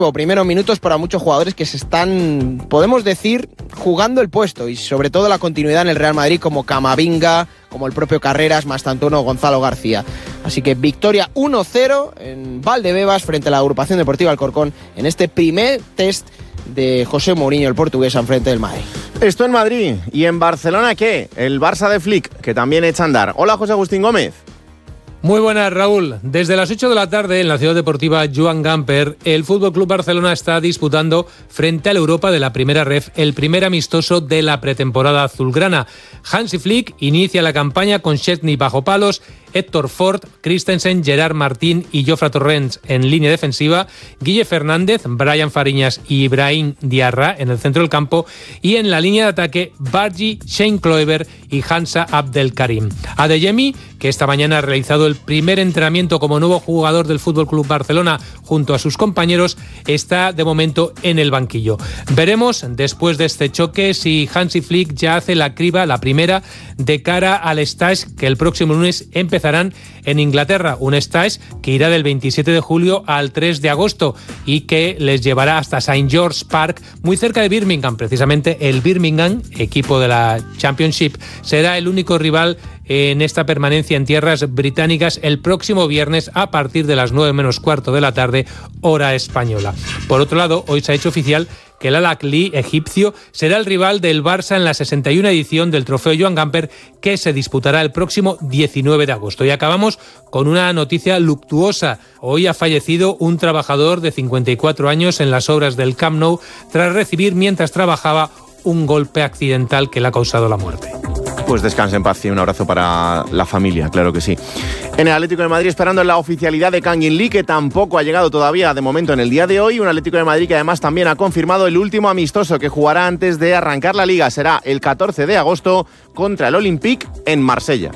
Primeros minutos para muchos jugadores que se están, podemos decir, jugando el puesto y sobre todo la continuidad en el Real Madrid, como Camavinga, como el propio Carreras, más tanto Gonzalo García. Así que victoria 1-0 en Valdebebas frente a la Agrupación Deportiva Alcorcón en este primer test de José Mourinho, el portugués, al frente del Madrid. Esto en Madrid. ¿Y en Barcelona qué? El Barça de Flick, que también echa a andar. Hola, José Agustín Gómez. Muy buenas, Raúl. Desde las 8 de la tarde en la ciudad deportiva Joan Gamper, el FC Barcelona está disputando frente al Europa de la Primera Ref el primer amistoso de la pretemporada azulgrana. Hansi Flick inicia la campaña con Szczęsny bajo palos, Héctor Ford, Christensen, Gerard Martín y Jofre Torrents en línea defensiva, Guille Fernández, Brian Fariñas y Ibrahim Diarra en el centro del campo y en la línea de ataque Bargi, Shane Kluivert y Hamza Abdelkarim. Adeyemi, que esta mañana ha realizado el primer entrenamiento como nuevo jugador del FC Barcelona junto a sus compañeros, está de momento en el banquillo. Veremos después de este choque si Hansi Flick ya hace la criba, la primera, de cara al stage que el próximo lunes empezarán en Inglaterra, un stage que irá del 27 de julio al 3 de agosto y que les llevará hasta St. George's Park, muy cerca de Birmingham. Precisamente el Birmingham, equipo de la Championship, será el único rival en esta permanencia en tierras británicas el próximo viernes a partir de las 9 menos cuarto de la tarde, hora española. Por otro lado, hoy se ha hecho oficial que el Al-Ahly egipcio será el rival del Barça en la 61 edición del Trofeo Joan Gamper, que se disputará el próximo 19 de agosto. Y acabamos con una noticia luctuosa. Hoy ha fallecido un trabajador de 54 años en las obras del Camp Nou tras recibir, mientras trabajaba, un golpe accidental que le ha causado la muerte. Pues descanse en paz y un abrazo para la familia, claro que sí. En el Atlético de Madrid esperando en la oficialidad de Kangin Lee, que tampoco ha llegado todavía de momento en el día de hoy. Un Atlético de Madrid que además también ha confirmado el último amistoso que jugará antes de arrancar la Liga. Será el 14 de agosto contra el Olympique en Marsella.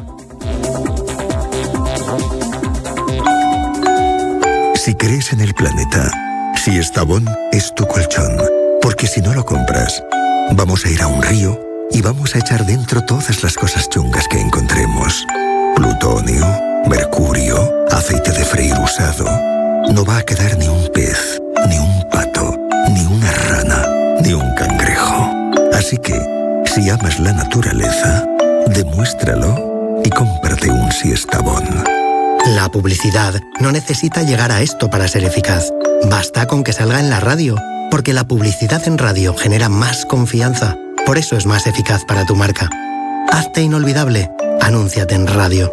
Si crees en el planeta, si Estavón es tu colchón, porque si no lo compras, vamos a ir a un río y vamos a echar dentro todas las cosas chungas que encontremos. Plutonio, mercurio, aceite de freír usado. No va a quedar ni un pez, ni un pato, ni una rana, ni un cangrejo. Así que, si amas la naturaleza, demuéstralo y cómprate un Siestabón. La publicidad no necesita llegar a esto para ser eficaz. Basta con que salga en la radio, porque la publicidad en radio genera más confianza. Por eso es más eficaz para tu marca. Hazte inolvidable. Anúnciate en radio.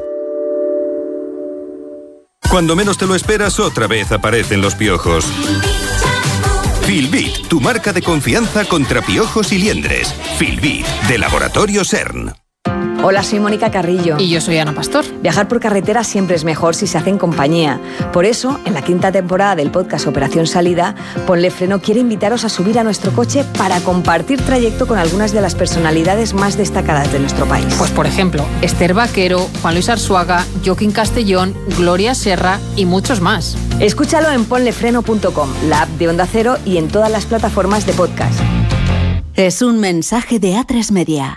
Cuando menos te lo esperas, otra vez aparecen los piojos. Filbit, tu marca de confianza contra piojos y liendres. Filbit, de Laboratorio CERN. Hola, soy Mónica Carrillo. Y yo soy Ana Pastor. Viajar por carretera siempre es mejor si se hace en compañía. Por eso, en la 5ª temporada del podcast Operación Salida, Ponle Freno quiere invitaros a subir a nuestro coche para compartir trayecto con algunas de las personalidades más destacadas de nuestro país. Pues por ejemplo, Esther Vaquero, Juan Luis Arzuaga, Joaquín Castellón, Gloria Serra y muchos más. Escúchalo en ponlefreno.com, la app de Onda Cero y en todas las plataformas de podcast. Es un mensaje de A3 Media.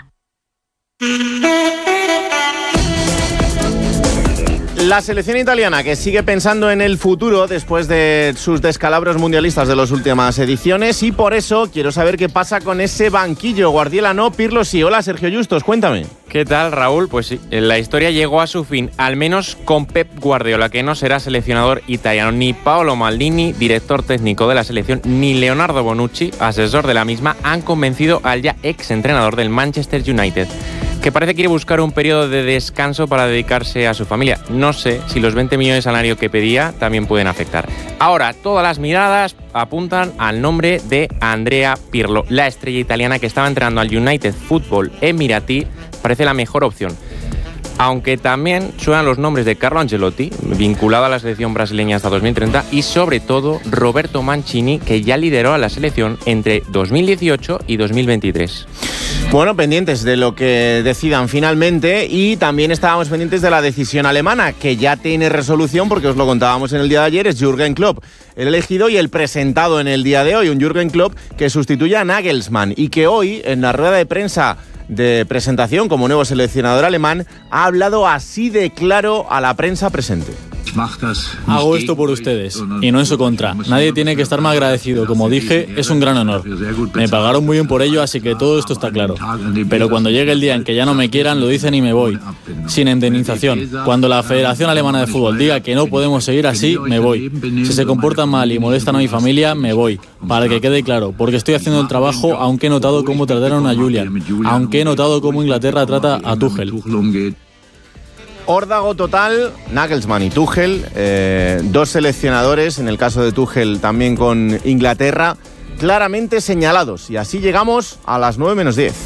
La selección italiana, que sigue pensando en el futuro después de sus descalabros mundialistas de las últimas ediciones, y por eso quiero saber qué pasa con ese banquillo. Guardiola no, Pirlo sí. Hola, Sergio Justos, cuéntame. ¿Qué tal, Raúl? Pues sí, la historia llegó a su fin, al menos con Pep Guardiola, que no será seleccionador italiano. Ni Paolo Maldini, director técnico de la selección, ni Leonardo Bonucci, asesor de la misma, han convencido al ya ex-entrenador del Manchester United, que parece que quiere buscar un periodo de descanso para dedicarse a su familia. No sé si los 20 millones de salario que pedía también pueden afectar. Ahora, todas las miradas apuntan al nombre de Andrea Pirlo. La estrella italiana que estaba entrenando al United Football Emiratí parece la mejor opción. Aunque también suenan los nombres de Carlo Ancelotti, vinculado a la selección brasileña hasta 2030, y sobre todo Roberto Mancini, que ya lideró a la selección entre 2018 y 2023. Bueno, pendientes de lo que decidan finalmente, y también estábamos pendientes de la decisión alemana, que ya tiene resolución porque os lo contábamos en el día de ayer. Es Jürgen Klopp el elegido y el presentado en el día de hoy, un Jürgen Klopp que sustituye a Nagelsmann y que hoy en la rueda de prensa de presentación como nuevo seleccionador alemán ha hablado así de claro a la prensa presente. Hago esto por ustedes, y no en su contra. Nadie tiene que estar más agradecido. Como dije, es un gran honor. Me pagaron muy bien por ello, así que todo esto está claro. Pero cuando llegue el día en que ya no me quieran, lo dicen y me voy. Sin indemnización. Cuando la Federación Alemana de Fútbol diga que no podemos seguir así, me voy. Si se comportan mal y molestan a mi familia, me voy. Para que quede claro, porque estoy haciendo el trabajo, aunque he notado cómo trataron a Julian. Aunque he notado cómo Inglaterra trata a Tuchel. Órdago total, Nagelsmann y Tuchel, dos seleccionadores, en el caso de Tuchel también con Inglaterra, claramente señalados. Y así llegamos a las 9 menos 10.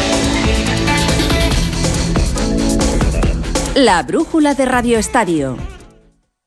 La brújula de Radio Estadio.